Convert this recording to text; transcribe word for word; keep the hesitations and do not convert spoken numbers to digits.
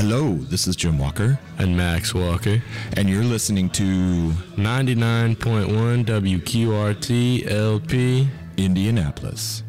Hello, this is Jim Walker. And Max Walker. And you're listening to ninety-nine point one W Q R T L P, Indianapolis.